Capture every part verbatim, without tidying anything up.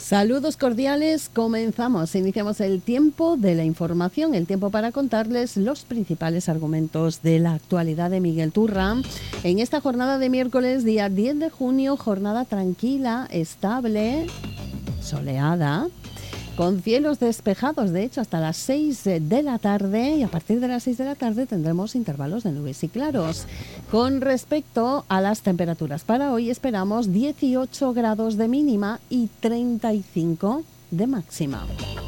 Saludos cordiales, comenzamos, iniciamos el tiempo de la información, el tiempo para contarles los principales argumentos de la actualidad de Miguel Turra. En esta jornada de miércoles, día diez de junio, jornada tranquila, estable, soleada, con cielos despejados, de hecho, hasta las seis de la tarde, y a partir de las seis de la tarde tendremos intervalos de nubes y claros. Con respecto a las temperaturas, para hoy esperamos dieciocho grados de mínima y treinta y cinco de máxima.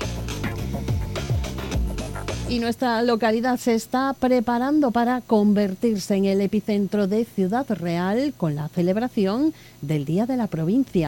Y nuestra localidad se está preparando para convertirse en el epicentro de Ciudad Real con la celebración del Día de la Provincia.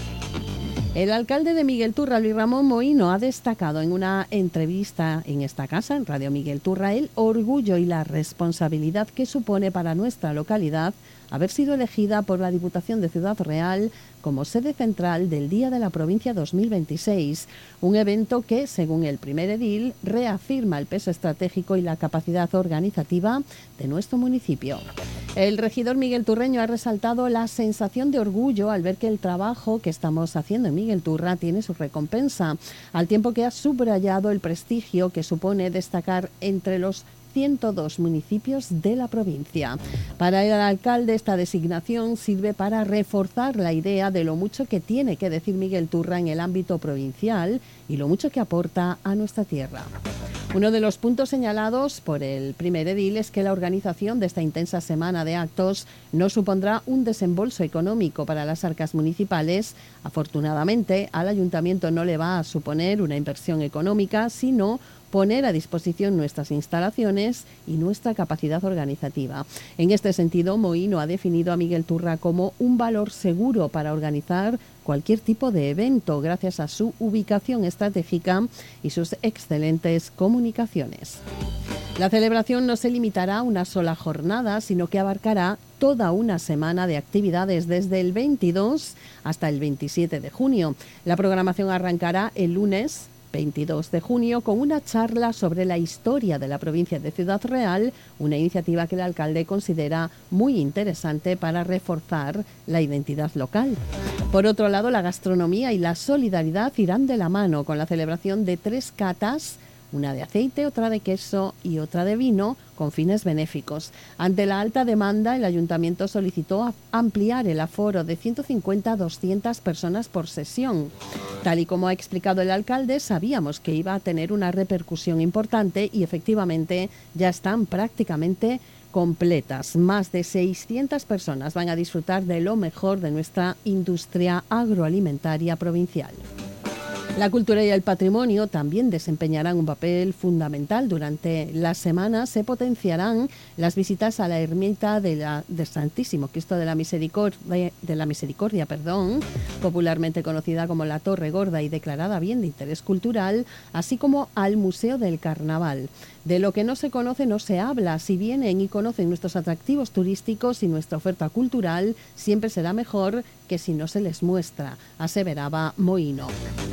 El alcalde de Miguel Turra, Luis Ramón Mohino, ha destacado en una entrevista en esta casa, en Radio Miguel Turra, el orgullo y la responsabilidad que supone para nuestra localidad haber sido elegida por la Diputación de Ciudad Real como sede central del Día de la Provincia dos mil veintiséis, un evento que, según el primer edil, reafirma el peso estratégico y la capacidad organizativa de nuestro municipio. El regidor Miguel Turreño ha resaltado la sensación de orgullo al ver que el trabajo que estamos haciendo en Miguel Turra tiene su recompensa, al tiempo que ha subrayado el prestigio que supone destacar entre los ciento dos municipios de la provincia. Para el alcalde, esta designación sirve para reforzar la idea de lo mucho que tiene que decir Miguel Turra en el ámbito provincial y lo mucho que aporta a nuestra tierra. Uno de los puntos señalados por el primer edil es que la organización de esta intensa semana de actos no supondrá un desembolso económico para las arcas municipales. Afortunadamente, al ayuntamiento no le va a suponer una inversión económica, sino poner a disposición nuestras instalaciones y nuestra capacidad organizativa. En este sentido, Mohino ha definido a Miguel Turra como un valor seguro para organizar cualquier tipo de evento, gracias a su ubicación estratégica y sus excelentes comunicaciones. La celebración no se limitará a una sola jornada, sino que abarcará toda una semana de actividades desde el veintidós hasta el veintisiete de junio. La programación arrancará el lunes veintidós de junio con una charla sobre la historia de la provincia de Ciudad Real, una iniciativa que el alcalde considera muy interesante para reforzar la identidad local. Por otro lado, la gastronomía y la solidaridad irán de la mano con la celebración de tres catas, una de aceite, otra de queso y otra de vino, con fines benéficos. Ante la alta demanda, el ayuntamiento solicitó ampliar el aforo de ciento cincuenta a doscientas personas por sesión. Tal y como ha explicado el alcalde, sabíamos que iba a tener una repercusión importante y efectivamente ya están prácticamente completas. Más de seiscientas personas van a disfrutar de lo mejor de nuestra industria agroalimentaria provincial. La cultura y el patrimonio también desempeñarán un papel fundamental. Durante la semana se potenciarán las visitas a la ermita de la, del Santísimo Cristo de la Misericordia, de la Misericordia, perdón, popularmente conocida como la Torre Gorda y declarada bien de interés cultural, así como al Museo del Carnaval. De lo que no se conoce no se habla. Si vienen y conocen nuestros atractivos turísticos y nuestra oferta cultural, siempre será mejor que si no se les muestra, aseveraba Mohino.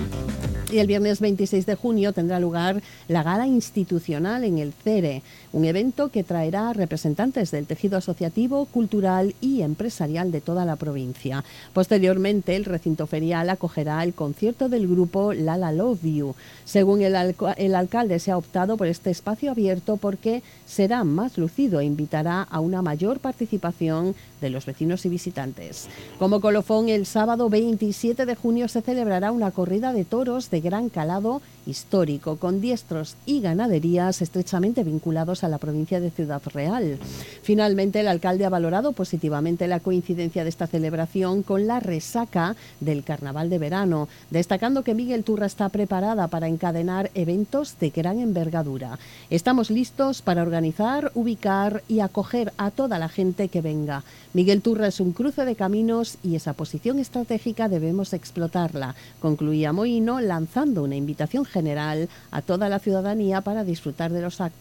Y el viernes veintiséis de junio tendrá lugar la gala institucional en el CERE, un evento que traerá representantes del tejido asociativo, cultural y empresarial de toda la provincia. Posteriormente, el recinto ferial acogerá el concierto del grupo Lala Love You. Según el, alc- el alcalde, se ha optado por este espacio abierto porque será más lucido e invitará a una mayor participación de los vecinos y visitantes. Como colofón, el sábado veintisiete de junio se celebrará una corrida de toros de gran calado histórico, con diestros y ganaderías estrechamente vinculados a la provincia de Ciudad Real. Finalmente, el alcalde ha valorado positivamente la coincidencia de esta celebración con la resaca del Carnaval de verano, destacando que Miguel Turra está preparada para encadenar eventos de gran envergadura. Estamos listos para organizar, ubicar y acoger a toda la gente que venga. Miguel Turra es un cruce de caminos y esa posición estratégica debemos explotarla, concluía Mohino, lanzando una invitación general a toda la ciudadanía para disfrutar de los actos